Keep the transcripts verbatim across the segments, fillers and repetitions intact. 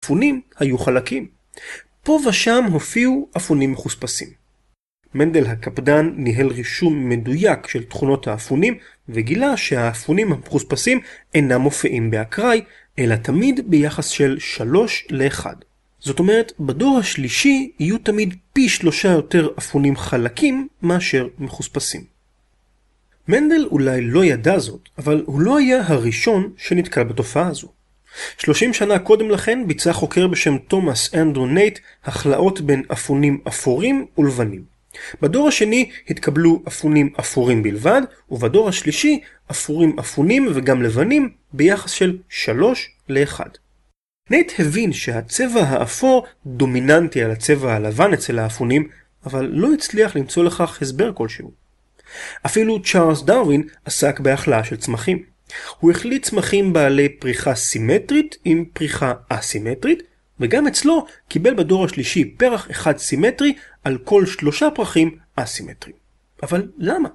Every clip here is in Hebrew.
האפונים היו חלקים. פה ושם הופיעו אפונים מחוספסים. מנדל הקפדן ניהל רישום מדויק של תכונות האפונים, וגילה שהאפונים המחוספסים אינם מופיעים באקראי, אלא תמיד ביחס של שלוש לאחד. זאת אומרת, בדור השלישי יהיו תמיד פי שלושה יותר אפונים חלקים מאשר מחוספסים. מנדל אולי לא ידע זאת, אבל הוא לא היה הראשון שנתקל בתופעה הזו. שלושים שנה קודם לכן ביצע חוקר בשם תומאס אנדרו נייט החלאות בין אפונים אפורים ולבנים. בדור השני התקבלו אפונים אפורים בלבד, ובדור השלישי אפורים אפונים וגם לבנים ביחס של שלוש לאחד. נייט הבין שהצבע האפור דומיננטי על הצבע הלבן אצל האפונים, אבל לא הצליח למצוא לכך הסבר כלשהו. אפילו צ'ארלס דרווין עסק בהחלאה של צמחים. הוא החליט צמחים בעלי פריחה סימטרית עם פריחה אסימטרית, וגם אצלו קיבל בדור השלישי פרח אחד סימטרי על כל שלושה פרחים אסימטריים. אבל למה?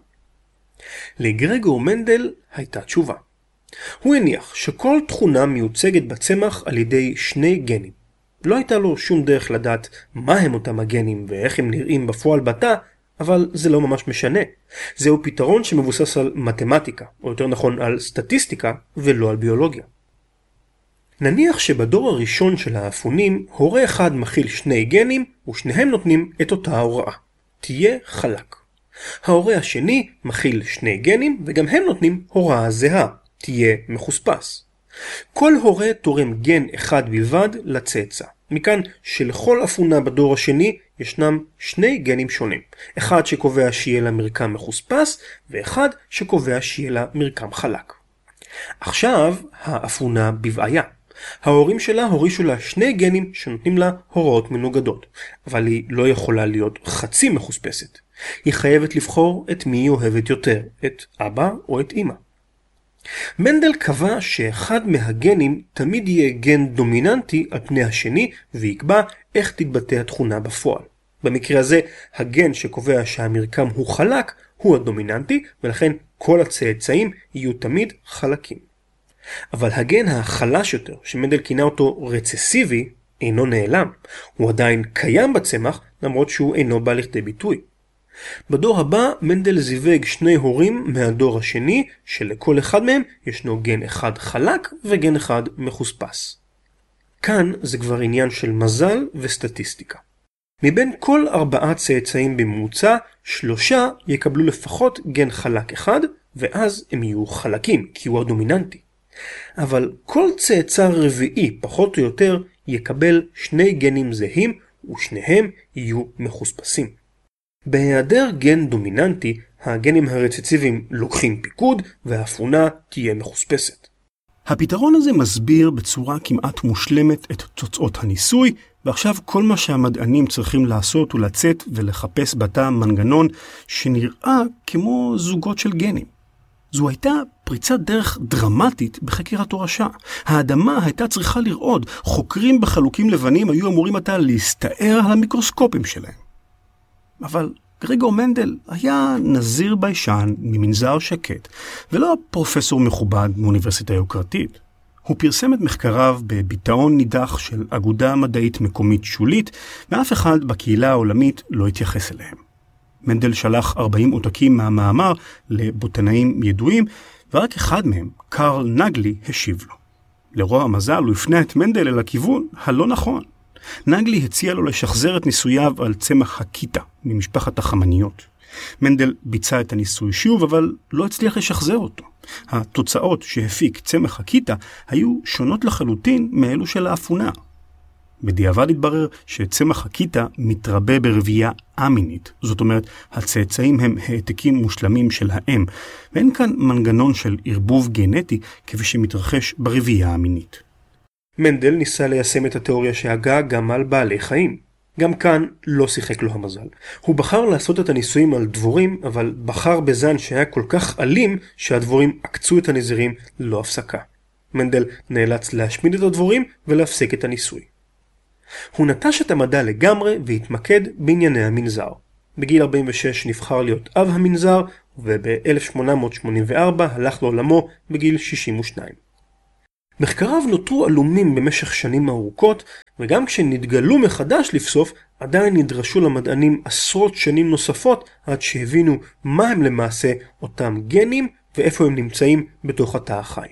לגרגור מנדל הייתה תשובה. הוא הניח שכל תכונה מיוצגת בצמח על ידי שני גנים. לא הייתה לו שום דרך לדעת מה הם אותם הגנים ואיך הם נראים בפועל בתא, אבל זה לא ממש משנה. זהו פתרון שמבוסס על מתמטיקה, או יותר נכון על סטטיסטיקה ולא על ביולוגיה. נניח שבדור הראשון של האפונים, הורה אחד מכיל שני גנים ושניהם נותנים את אותה ההוראה. תהיה חלק. ההורה השני מכיל שני גנים וגם הם נותנים הוראה זהה. תהיה מחוספס. כל הורה תורם גן אחד בלבד לצאצא. מכאן שלכל אפונה בדור השני ישנם שני גנים שונים. אחד שקובע שיהיה לה מרקם מחוספס, ואחד שקובע שיהיה לה מרקם חלק. עכשיו האפונה בבעיה. ההורים שלה הורישו לה שני גנים שנותנים לה הוראות מנוגדות, אבל היא לא יכולה להיות חצי מחוספסת. היא חייבת לבחור את מי היא אוהבת יותר, את אבא או את אמא. מנדל קבע שאחד מהגנים תמיד יהיה גן דומיננטי על פני השני, ויקבע איך תתבטא התכונה בפועל. במקרה הזה, הגן שקובע שהמרקם הוא חלק הוא הדומיננטי, ולכן כל הצאצאים יהיו תמיד חלקים. אבל הגן החלש יותר, שמנדל כינה אותו רצסיבי, אינו נעלם. הוא עדיין קיים בצמח, למרות שהוא אינו בא לכדי ביטוי. בדור הבא מנדל זיווג שני הורים מהדור השני, שלכל אחד מהם ישנו גן אחד חלק וגן אחד מחוספס. כאן זה כבר עניין של מזל וסטטיסטיקה. מבין כל ארבעה צאצאים בממוצע, שלושה יקבלו לפחות גן חלק אחד, ואז הם יהיו חלקים, כי הוא הדומיננטי. אבל כל צאצא רביעי, פחות או יותר, יקבל שני גנים זהים, ושניהם יהיו מחוספסים. בהיעדר גן דומיננטי, הגנים הרצסיביים לוקחים פיקוד, והאפונה תהיה מחוספסת. הפתרון הזה מסביר בצורה כמעט מושלמת את תוצאות הניסוי, ועכשיו כל מה שהמדענים צריכים לעשות הוא לצאת ולחפש בתא מנגנון שנראה כמו זוגות של גנים. זו הייתה פריצת דרך דרמטית בחקר התורשה. האדמה הייתה צריכה לרעוד. חוקרים בחלוקים לבנים היו אמורים עתה להסתער על המיקרוסקופים שלהם. אבל גרגור מנדל היה נזיר ביישן ממנזר שקט, ולא פרופסור מכובד מאוניברסיטה יוקרתית. הוא פרסם את מחקריו בביטאון נידח של אגודה מדעית מקומית שולית, ואף אחד בקהילה העולמית לא התייחס אליהם. מנדל שלח ארבעים עותקים מהמאמר לבוטנאים ידועים, ורק אחד מהם, קרל נגלי, השיב לו. לרוע המזל הוא הפנה את מנדל אל הכיוון הלא נכון. נגלי הציע לו לשחזר את ניסוייו על צמח הקיטה ממשפחת החמניות. מנדל ביצע את הניסוי שוב, אבל לא הצליח לשחזר אותו. התוצאות שהפיק צמח הקיטה היו שונות לחלוטין מאלו של האפונה. בדיעבד התברר שצמח הקיטה מתרבה ברבייה אמינית, זאת אומרת, הצאצאים הם העתקים מושלמים של האם, ואין כאן מנגנון של ערבוב גנטי כפי שמתרחש ברבייה האמינית. מנדל ניסה ליישם את התיאוריה שהגה גם על בעלי חיים. גם כאן לא שיחק לו המזל. הוא בחר לעשות את הניסויים על דבורים, אבל בחר בזן שהיה כל כך אלים שהדבורים עקצו את הנזירים ללא הפסקה. מנדל נאלץ להשמיד את הדבורים ולהפסיק את הניסוי. הוא נטש את המדע לגמרי והתמקד בענייני המנזר. בגיל ארבעים ושש נבחר להיות אב המנזר, וב-אלף שמונה מאות שמונים וארבע הלך לעולמו בגיל שישים ושתיים. מחקריו נותרו עלומים במשך שנים ארוכות, וגם כשנתגלו מחדש לבסוף, עדיין נדרשו למדענים עשרות שנים נוספות עד שהבינו מה הם למעשה אותם גנים ואיפה הם נמצאים בתוך התא החי.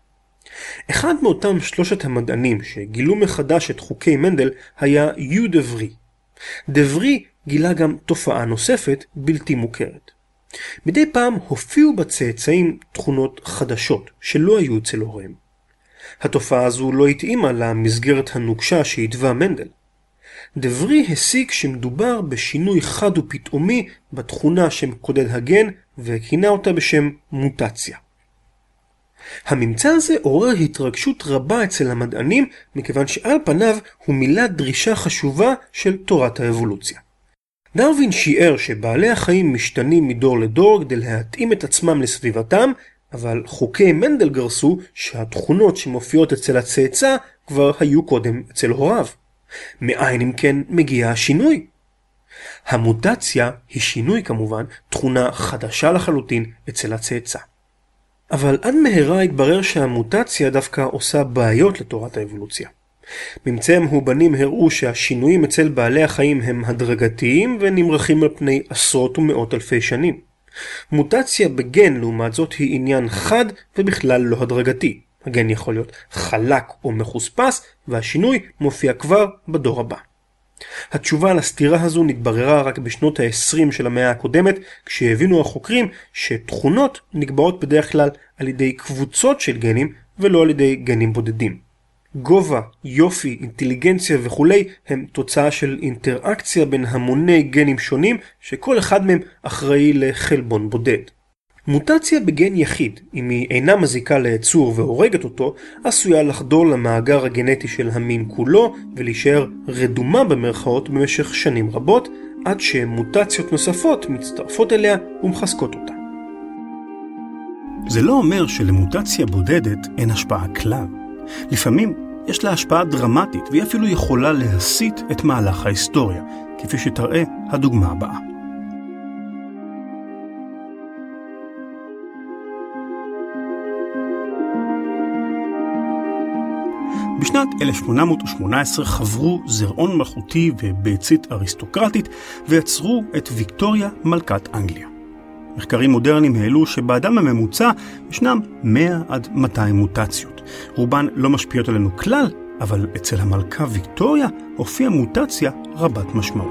אחד מאותם שלושת המדענים שגילו מחדש את חוקי מנדל היה יו דה ורי. דה ורי גילה גם תופעה נוספת בלתי מוכרת. מדי פעם הופיעו בצאצאים תכונות חדשות שלא היו אצל הוריהם. התופעה הזו לא התאימה למסגרת הנוקשה שהתווה מנדל. דה ורי הסיק שמדובר בשינוי חד ופתאומי בתכונה שמקודד הגן וכינה אותה בשם מוטציה. הממצא הזה עורר התרגשות רבה אצל המדענים מכיוון שעל פניו הוא מילא דרישה חשובה של תורת האבולוציה. דרווין שיער שבעלי החיים משתנים מדור לדור כדי להתאים את עצמם לסביבתם, אבל חוקי מנדל גרסו שהתכונות שמופיעות אצל הצאצא כבר היו קודם אצל הוריו. מאין אם כן מגיע השינוי? המוטציה היא שינוי כמובן, תכונה חדשה לחלוטין אצל הצאצא. אבל עד מהרה התברר שהמוטציה דווקא עושה בעיות לתורת האבולוציה. ממצאי המהובנים הראו שהשינויים אצל בעלי החיים הם הדרגתיים ונמרחים על פני עשרות ומאות אלפי שנים. מוטציה בגן לעומת זאת היא עניין חד ובכלל לא הדרגתי. הגן יכול להיות חלק או מחוספס והשינוי מופיע כבר בדור הבא. התשובה לסתירה הזו נתבררה רק בשנות ה-עשרים של המאה הקודמת, כשהבינו החוקרים שתכונות נקבעות בדרך כלל על ידי קבוצות של גנים ולא על ידי גנים בודדים. גובה, יופי, אינטליגנציה וכו' הם תוצאה של אינטראקציה בין המוני גנים שונים שכל אחד מהם אחראי לחלבון בודד. מוטציה בגן יחיד, אם היא אינה מזיקה ליצור והורגת אותו, עשויה לחדור למאגר הגנטי של המין כולו ולהישאר רדומה במרכאות במשך שנים רבות, עד שמוטציות נוספות מצטרפות אליה ומחזקות אותה. זה לא אומר שלמוטציה בודדת אין השפעה כלל. לפעמים יש לה השפעה דרמטית והיא אפילו יכולה להסיט את מהלך ההיסטוריה, כפי שתראה הדוגמה הבאה. בשנת אלף שמונה מאות שמונה עשרה חברו זרעון מלכותי וביצית אריסטוקרטית ויצרו את ויקטוריה מלכת אנגליה. מחקרים מודרניים העלו שבאדם הממוצע ישנם מאה עד מאתיים מוטציות. רובן לא משפיעות עלינו כלל, אבל אצל המלכה ויקטוריה הופיעה מוטציה רבת משמעות.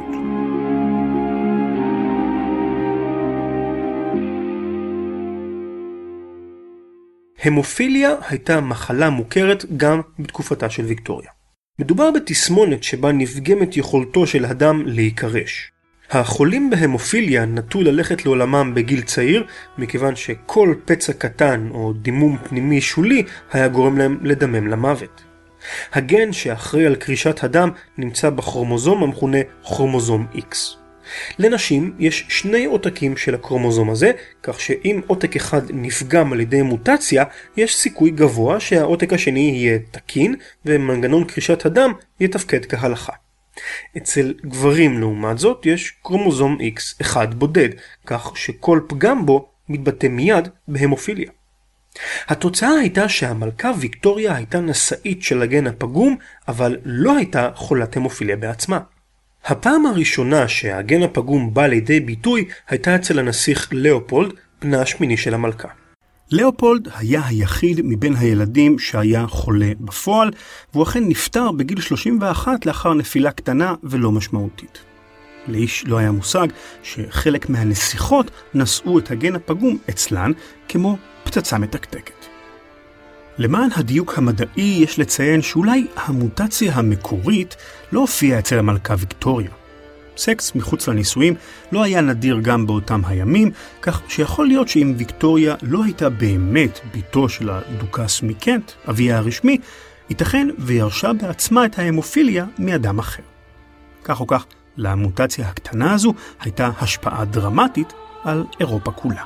המופיליה הייתה מחלה מוכרת גם בתקופתה של ויקטוריה. מדובר בתסמונת שבה נפגמת יכולתו של אדם להיקרש. החולים בהמופיליה נטו ללכת לעולמם בגיל צעיר, מכיוון שכל פצע קטן או דימום פנימי שולי היה גורם להם לדמם למוות. הגן שאחראי על קרישת הדם נמצא בכרומוזום המכונה כרומוזום X. לנשים יש שני עותקים של הקרומוזום הזה, כך שאם עותק אחד נפגם על ידי מוטציה, יש סיכוי גבוה שהעותק השני יהיה תקין ומנגנון קרישת הדם יתפקד כהלכה. אצל גברים לעומת זאת יש קרומוזום X אחד בודד, כך שכל פגם בו מתבטא מיד בהמופיליה. התוצאה הייתה שהמלכה ויקטוריה הייתה נשאית של הגן הפגום, אבל לא הייתה חולת המופיליה בעצמה. הפעם הראשונה שהגן הפגום בא לידי ביטוי הייתה אצל הנסיך לאופולד, בנה השמיני של המלכה. לאופולד היה היחיד מבין הילדים שהיה חולה בפועל, והוא אכן נפטר בגיל שלושים ואחת לאחר נפילה קטנה ולא משמעותית. לאיש לא היה מושג שחלק מהנסיכות נשאו את הגן הפגום אצלן כמו פצצה מתקתקת. למען הדיוק המדעי יש לציין שאולי המוטציה המקורית לא הופיעה אצל המלכה ויקטוריה. סקס מחוץ לנישואים לא היה נדיר גם באותם הימים, כך שיכול להיות שאם ויקטוריה לא הייתה באמת ביתו של הדוכס מקנט, אביה הרשמי, ייתכן וירשה בעצמה את ההמופיליה מאדם אחר. כך או כך, למוטציה הקטנה הזו הייתה השפעה דרמטית על אירופה כולה.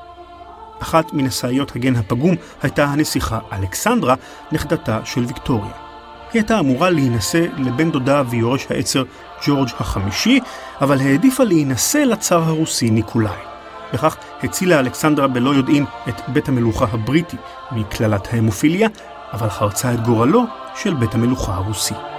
אחת מנשאיות הגן הפגום הייתה הנסיכה אלכסנדרה, נכדתה של ויקטוריה. היא הייתה אמורה להינשא לבן דודה ויורש העצר ג'ורג' החמישי, אבל העדיפה להינשא לצאר הרוסי ניקולאי. בכך הצילה אלכסנדרה בלא יודעין את בית המלוכה הבריטי מכללת ההמופיליה, אבל חרצה את גורלו של בית המלוכה הרוסי.